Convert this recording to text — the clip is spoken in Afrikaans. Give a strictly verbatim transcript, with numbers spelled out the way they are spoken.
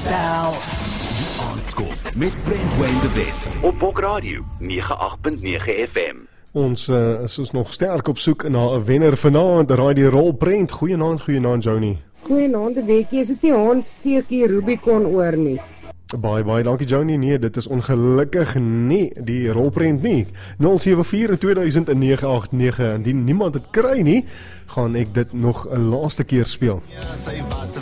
Stel Aandskof met Brent Wayne de Wet op Bok Radio nege agt punt nege F M. Ons uh, is ons nog sterk op soek na 'n wenner vanaand. Raai die rolprent. Goeienaand, goeienaand Joni. Goeienaand, Bekkie. Is dit nie ons steekie Rubicon oor nie? Baie, baie dankie Joni. Nee, dit is ongelukkig nie die rolprent nie. nul sewe vier twee duisend nege agt nege. Indien niemand dit kry nie, gaan ek dit nog 'n laaste keer speel.